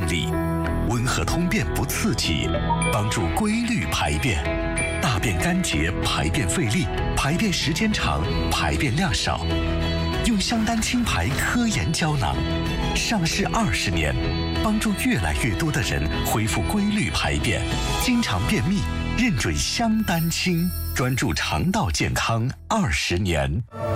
理，温和通便不刺激，帮助规律排便，大便干洁，排便费力，排便时间长，排便量少。用香丹清排科研胶囊，上市20年，帮助越来越多的人恢复规律排便，经常便秘，认准香丹清，专注肠道健康20年。